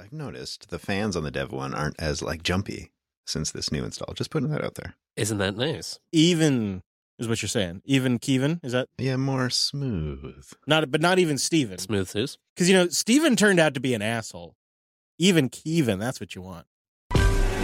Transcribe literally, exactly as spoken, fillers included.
I've noticed the fans on the Dev one aren't as like jumpy since this new install. Just putting that out there. Isn't that nice? Even is what you're saying. Even Kevin, is that? Yeah, more smooth. Not, but not even Steven. Smooth Zeus. Because, you know, Steven turned out to be an asshole. Even Kevin, that's what you want.